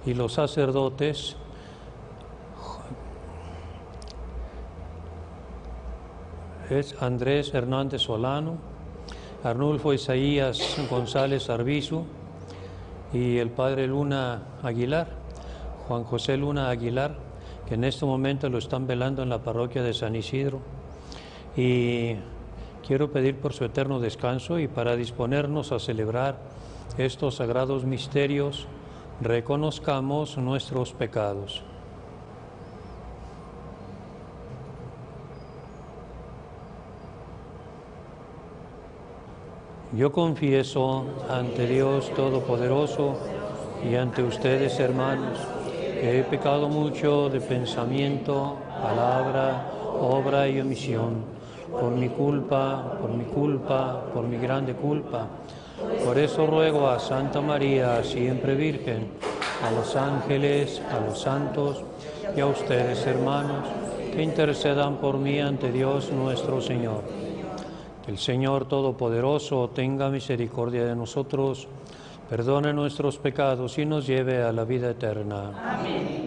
y los sacerdotes es Andrés Hernández Solano, Arnulfo Isaías González Arbizu y el padre Luna Aguilar, Juan José Luna Aguilar, que en este momento lo están velando en la parroquia de San Isidro. Y quiero pedir por su eterno descanso y para disponernos a celebrar estos sagrados misterios, reconozcamos nuestros pecados. Yo confieso ante Dios Todopoderoso y ante ustedes, hermanos, que he pecado mucho de pensamiento, palabra, obra y omisión, por mi culpa, por mi grande culpa. Por eso ruego a Santa María, siempre Virgen, a los ángeles, a los santos y a ustedes, hermanos, que intercedan por mí ante Dios nuestro Señor. El Señor Todopoderoso tenga misericordia de nosotros, perdone nuestros pecados y nos lleve a la vida eterna. Amén.